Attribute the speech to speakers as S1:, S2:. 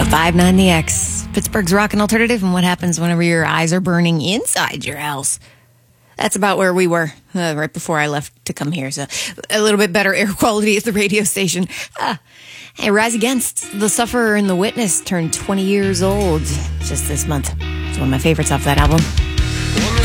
S1: 105.9 The X, Pittsburgh's rockin' alternative, and what happens whenever your eyes are burning inside your house. That's about where we were right before I left to come here, so a little bit better air quality at the radio station. Hey, Rise Against, The Sufferer and the Witness turned 20 years old just this month. It's one of my favorites off that album.
S2: On the